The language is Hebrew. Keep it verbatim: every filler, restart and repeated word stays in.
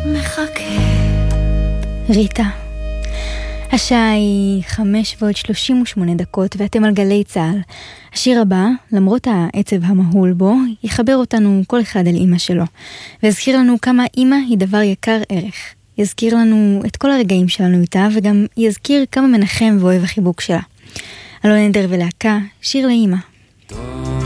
מחכה. ריטה. השעה היא חמש ועוד שלושים ושמונה דקות ואתם על גלי צהל. השיר הבא, למרות העצב המהול בו, יחבר אותנו כל אחד אל אמא שלו. ויזכיר לנו כמה אמא היא דבר יקר ערך. יזכיר לנו את כל הרגעים שלנו איתה וגם יזכיר כמה מנחם ואוהב החיבוק שלה. אלון אדר ולהקה, שיר לאמא.